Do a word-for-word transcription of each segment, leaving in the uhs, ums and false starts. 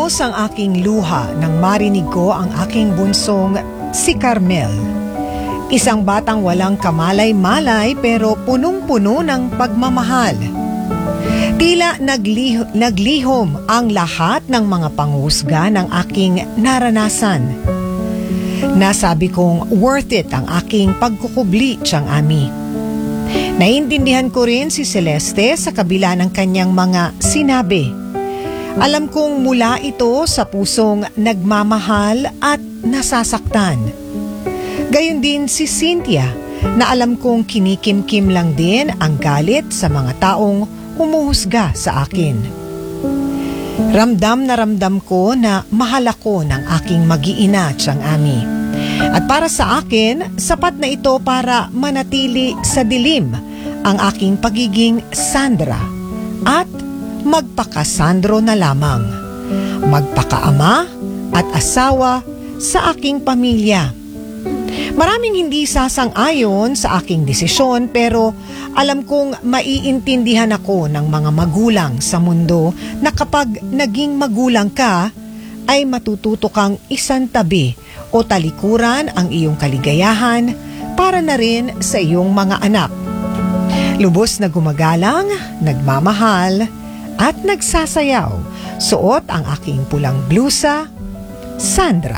Lubos ang aking luha nang marinig ko ang aking bunsong si Carmel. Isang batang walang kamalay-malay pero punong-puno ng pagmamahal. Tila naglih- naglihom ang lahat ng mga panghusga ng aking naranasan. Nasabi kong worth it ang aking pagkukubli, Tiyang Ami. Naintindihan ko rin si Celeste sa kabila ng kanyang mga sinabi. Alam kong mula ito sa pusong nagmamahal at nasasaktan. Gayon din si Cynthia na alam kong kinikimkim lang din ang galit sa mga taong humuhusga sa akin. Ramdam na ramdam ko na mahal ako ng aking mag-iina, Tiyang Ami. At para sa akin, sapat na ito para manatili sa dilim ang aking pagiging Sandra at magpaka-Sandro na lamang. Magpakaama at asawa sa aking pamilya. Maraming hindi sasang-ayon sa aking desisyon pero alam kong maiintindihan ako ng mga magulang sa mundo na kapag naging magulang ka, ay matututo kang isantabi o talikuran ang iyong kaligayahan para na rin sa iyong mga anak. Lubos na gumagalang, nagmamahal at nagsasayaw, suot ang aking pulang blusa, Sandra.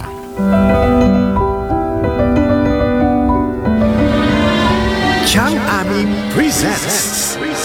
Tiyang Ami presents.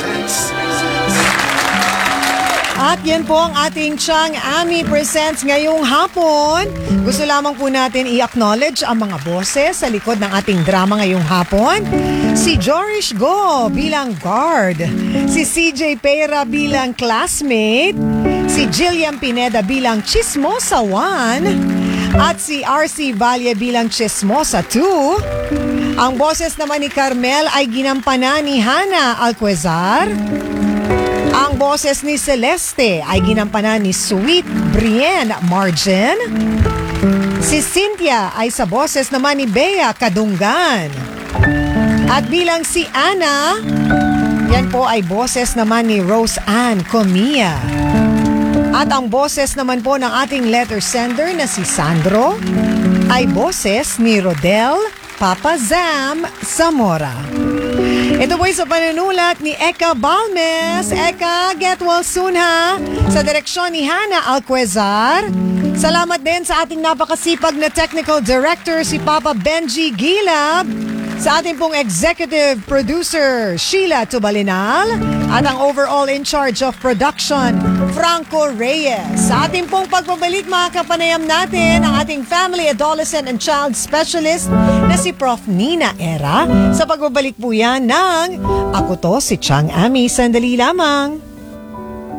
At yan po ang ating Tiyang Ami Presents ngayong hapon. Gusto lamang po natin i-acknowledge ang mga boses sa likod ng ating drama ngayong hapon. Si Jorish Go bilang guard, si C J Pera bilang classmate, si Jillian Pineda bilang Chismosa one, at si R C Valle bilang Chismosa two. Ang boses naman ni Carmel ay ginampanan ni Hannah Alquezar. Ang boses ni Celeste ay ginampanan ni Sweet Brienne Margin. Si Cynthia ay sa boses naman ni Bea Kadunggan. At bilang si Anna, yan po ay boses naman ni Rose Ann Comia. At ang boses naman po ng ating letter sender na si Sandro ay boses ni Rodel Papa Zam Zamora. Ito po sa panunulat ni Eka Balmes. Eka, get well soon ha. Sa direksyon ni Hannah Alquezar. Salamat din sa ating napakasipag na technical director si Papa Benji Gilab. Sa ating pong executive producer Sheila Tubalinal. At ang overall in charge of production Franco Reyes. Sa ating pong pagbabalik mga kapanayam natin ang ating family, adolescent and child specialist na si Prof Nina Era. Sa pagbabalik po yan ng Ako To Si Tiyang Ami. Sandali lamang.